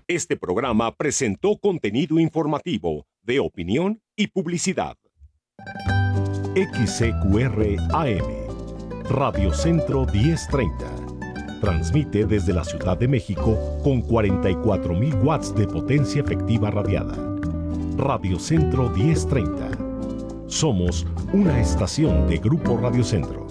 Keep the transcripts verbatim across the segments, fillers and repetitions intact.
Este programa presentó contenido informativo, de opinión y publicidad. X C Q R A M, Radio Centro diez treinta. Transmite desde la Ciudad de México con cuarenta y cuatro mil watts de potencia efectiva radiada. Radio Centro diez treinta. Somos una estación de Grupo Radio Centro.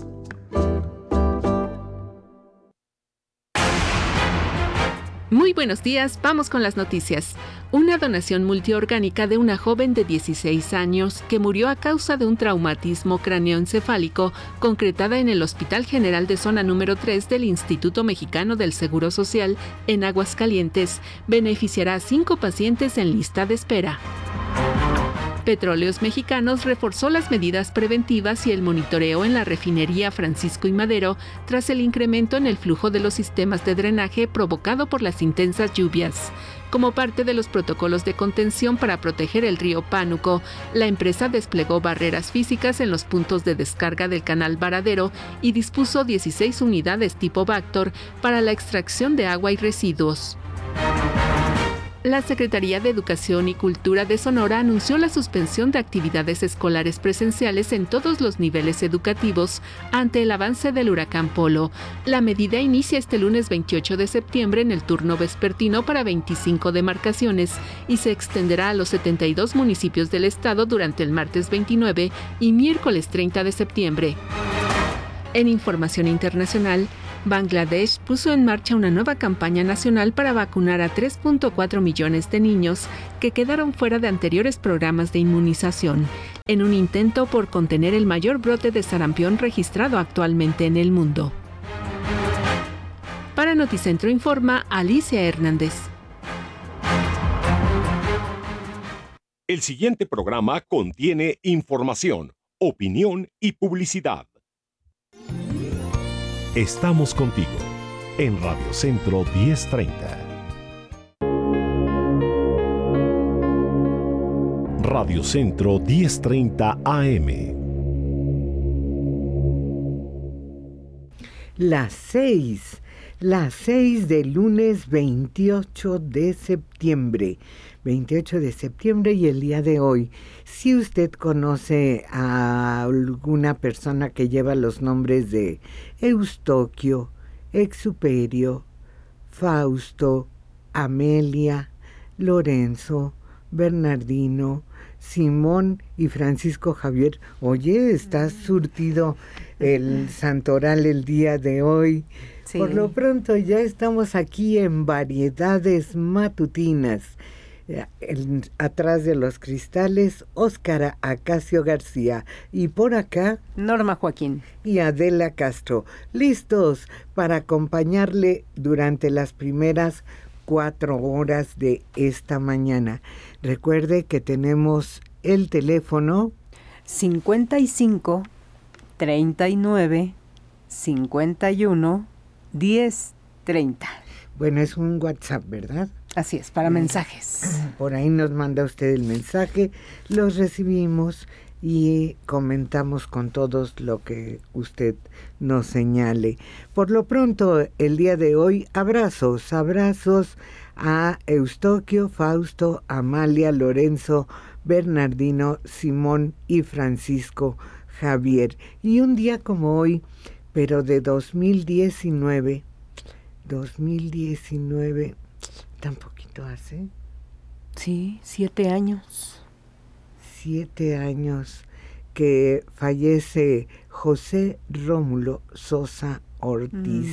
Muy buenos días, vamos con las noticias. Una donación multiorgánica de una joven de dieciséis años que murió a causa de un traumatismo cráneoencefálico concretada en el Hospital General de Zona número tres del Instituto Mexicano del Seguro Social en Aguascalientes beneficiará a cinco pacientes en lista de espera. Petróleos Mexicanos reforzó las medidas preventivas y el monitoreo en la refinería Francisco y Madero tras el incremento en el flujo de los sistemas de drenaje provocado por las intensas lluvias. Como parte de los protocolos de contención para proteger el río Pánuco, la empresa desplegó barreras físicas en los puntos de descarga del canal Varadero y dispuso dieciséis unidades tipo Bactor para la extracción de agua y residuos. La Secretaría de Educación y Cultura de Sonora anunció la suspensión de actividades escolares presenciales en todos los niveles educativos ante el avance del huracán Polo. La medida inicia este lunes veintiocho de septiembre en el turno vespertino para veinticinco demarcaciones y se extenderá a los setenta y dos municipios del estado durante el martes veintinueve y miércoles treinta de septiembre. En información internacional, Bangladesh puso en marcha una nueva campaña nacional para vacunar a tres punto cuatro millones de niños que quedaron fuera de anteriores programas de inmunización, en un intento por contener el mayor brote de sarampión registrado actualmente en el mundo. Para Noticentro informa Alicia Hernández. El siguiente programa contiene información, opinión y publicidad. Estamos contigo en Radio Centro diez treinta. Radio Centro diez treinta A M. Las seis, las seis del lunes veintiocho de septiembre. veintiocho de septiembre y el día de hoy. Si usted conoce a alguna persona que lleva los nombres de Eustoquio, Exuperio, Fausto, Amelia, Lorenzo, Bernardino, Simón y Francisco Javier, oye, está surtido el santoral el día de hoy. Sí. Por lo pronto ya estamos aquí en Variedades Matutinas. El, atrás de los cristales, Óscar Acacio García, y por acá Norma Joaquín y Adela Castro, listos para acompañarle durante las primeras cuatro horas de esta mañana. Recuerde que tenemos el teléfono cincuenta y cinco, treinta y nueve, cincuenta y uno, diez, treinta. Bueno, es un WhatsApp, ¿verdad? Así es, para mensajes. Por ahí nos manda usted el mensaje, los recibimos y comentamos con todos lo que usted nos señale. Por lo pronto, el día de hoy, abrazos, abrazos a Eustoquio, Fausto, Amalia, Lorenzo, Bernardino, Simón y Francisco Javier. Y un día como hoy, pero de dos mil diecinueve, dos mil diecinueve... ¿Tan poquito hace? Sí, siete años. Siete años que fallece José Rómulo Sosa Ortiz.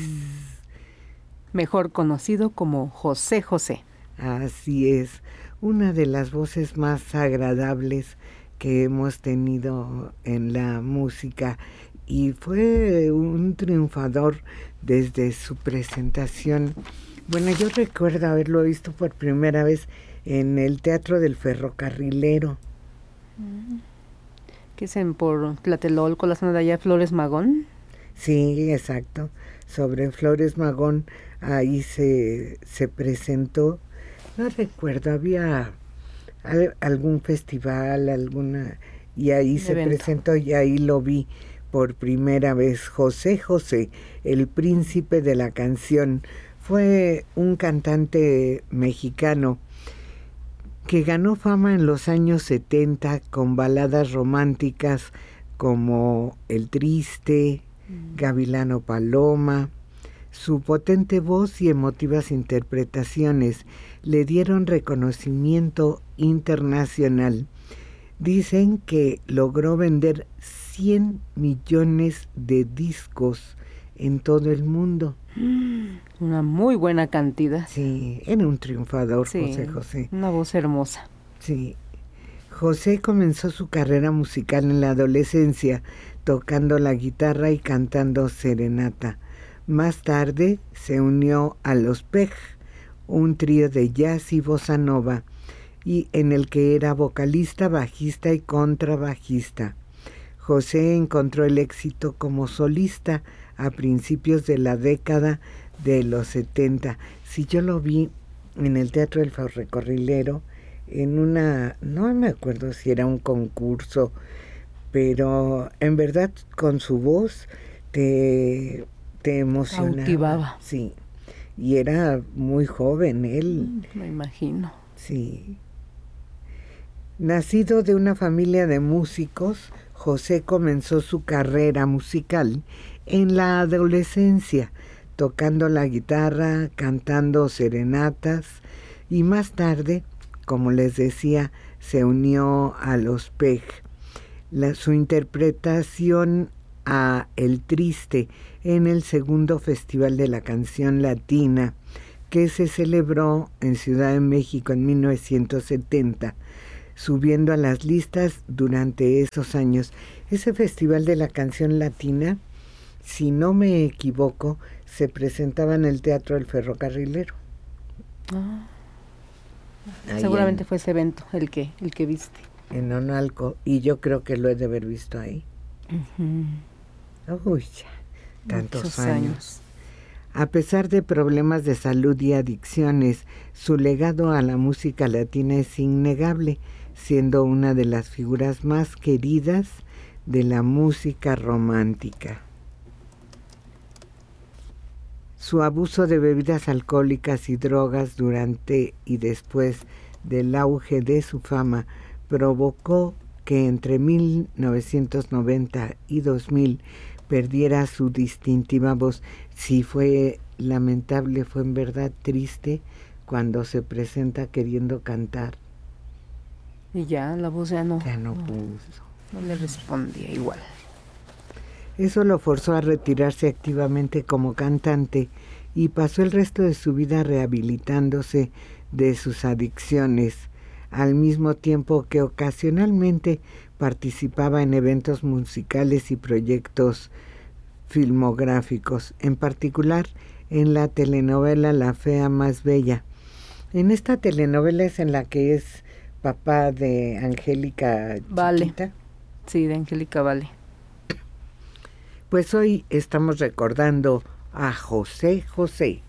Mm. Mejor conocido como José José. Así es, una de las voces más agradables que hemos tenido en la música y fue un triunfador desde su presentación. Bueno, yo recuerdo haberlo visto por primera vez en el Teatro del Ferrocarrilero. ¿Qué es en por Tlatelolco, la zona de allá, Flores Magón? Sí, exacto. Sobre Flores Magón, ahí se, se presentó. No recuerdo, había al, algún festival, alguna... Y ahí se evento. presentó y ahí lo vi por primera vez. José José, el príncipe de la canción Fue un cantante mexicano que ganó fama en los años setenta con baladas románticas como El Triste, mm. Gavilano Paloma. Su potente voz y emotivas interpretaciones le dieron reconocimiento internacional. Dicen que logró vender cien millones de discos en todo el mundo. Una muy buena cantidad. Sí, era un triunfador, sí, José José. Una voz hermosa. Sí. José comenzó su carrera musical en la adolescencia, tocando la guitarra y cantando serenata. Más tarde se unió a los Pej, un trío de jazz y bossa nova, y en el que era vocalista, bajista y contrabajista. José encontró el éxito como solista a principios de la década de los setenta. Sí, yo lo vi en el Teatro del Ferrocarrilero, en una, no me acuerdo si era un concurso, pero en verdad con su voz te, te emocionaba. Cautivaba. Sí, y era muy joven él. Me imagino. Sí. Nacido de una familia de músicos, José comenzó su carrera musical en la adolescencia, tocando la guitarra, cantando serenatas y más tarde, como les decía, se unió a los Pej. La, su interpretación a El Triste en el segundo Festival de la Canción Latina que se celebró en Ciudad de México en mil novecientos setenta, subiendo a las listas durante esos años. Ese Festival de la Canción Latina, si no me equivoco, se presentaba en el Teatro del Ferrocarrilero. Ah. Seguramente en, fue ese evento el que el que viste. En Onalco, y yo creo que lo he de haber visto ahí. Uh-huh. Uy, ya, tantos Muchos años. años. A pesar de problemas de salud y adicciones, su legado a la música latina es innegable, siendo una de las figuras más queridas de la música romántica. Su abuso de bebidas alcohólicas y drogas durante y después del auge de su fama provocó que entre mil novecientos noventa y dos mil perdiera su distintiva voz. Sí, fue lamentable, fue en verdad triste cuando se presenta queriendo cantar. Y ya la voz ya no, ya no, no pudo. No le respondía igual. Eso lo forzó a retirarse activamente como cantante y pasó el resto de su vida rehabilitándose de sus adicciones, al mismo tiempo que ocasionalmente participaba en eventos musicales y proyectos filmográficos, en particular en la telenovela La Fea Más Bella. En esta telenovela es en la que es papá de Angélica Vale. Chiquita. Sí, de Angélica Vale. Pues hoy estamos recordando a José José.